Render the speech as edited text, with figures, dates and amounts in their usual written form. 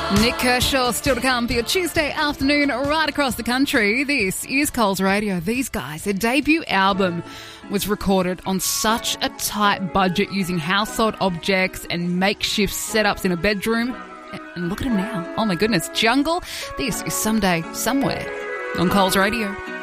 Nick Kershaw still to come for your Tuesday afternoon right across the country. This is Coles Radio. These guys, their debut album was recorded on such a tight budget using household objects and makeshift setups in a bedroom. And look at them now. Oh my goodness. Jungle, this is Someday, Somewhere on Coles Radio.